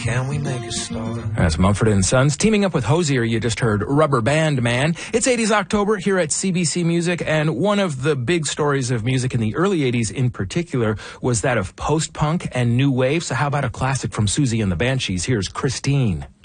Can we make a start? That's Mumford & Sons. Teaming up with Hozier, you just heard Rubber Band Man. It's 80s October here at CBC Music, and one of the big stories of music in the early 80s in particular was that of post-punk and new wave. So how about a classic from Susie and the Banshees? Here's Christine.